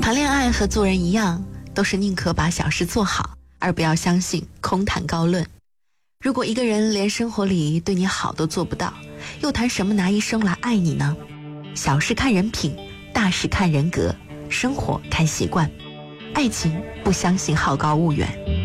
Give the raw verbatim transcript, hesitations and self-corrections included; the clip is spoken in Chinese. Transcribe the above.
谈恋爱和做人一样，都是宁可把小事做好，而不要相信空谈高论。如果一个人连生活里对你好都做不到，又谈什么拿一生来爱你呢？小事看人品，大事看人格，生活看习惯，爱情不相信好高骛远。